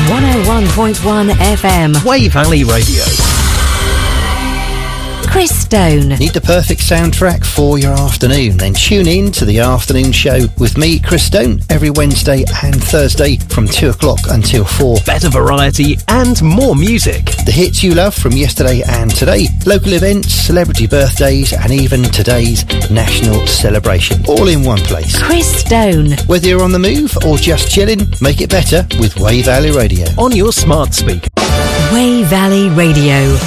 101.1 FM. Way Valley Radio. Chris Stone. Need the perfect soundtrack for your afternoon? Then tune in to the afternoon show with me, Chris Stone, every Wednesday and Thursday from 2 o'clock until 4. Better variety and more music. The hits you love from yesterday and today, local events, celebrity birthdays, and even today's national celebration, all in one place. Chris Stone. Whether you're on the move or just chilling, make it better with Way Valley Radio. On your smart speaker. Way Valley Radio.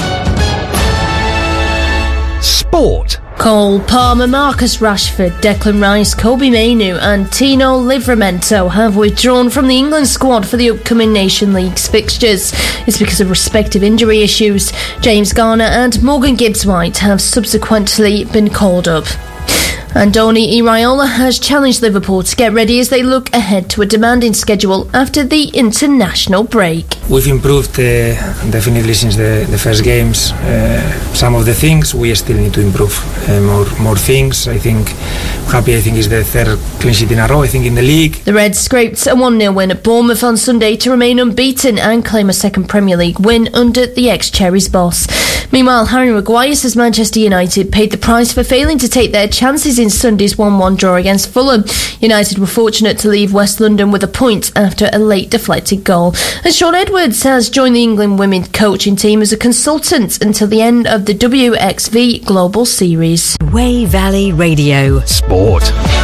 Sport. Cole Palmer, Marcus Rashford, Declan Rice, Kobe Mainoo and Tino Livramento have withdrawn from the England squad for the upcoming Nation League's fixtures. It's because of respective injury issues. James Garner and Morgan Gibbs-White have subsequently been called up. Andoni Iraola has challenged Liverpool to get ready as they look ahead to a demanding schedule after the international break. We've improved definitely since the first games. Some of the things we still need to improve. More things. I think is the third clean sheet in a row, I think, in the league. The Reds scraped a 1-0 win at Bournemouth on Sunday to remain unbeaten and claim a second Premier League win under the ex-Cherries boss. Meanwhile, Harry Maguire says Manchester United paid the price for failing to take their chances in Sunday's 1-1 draw against Fulham. United were fortunate to leave West London with a point after a late deflected goal. And Sean Edwards has joined the England women's coaching team as a consultant until the end of the WXV Global Series. Way Valley Radio. Sport.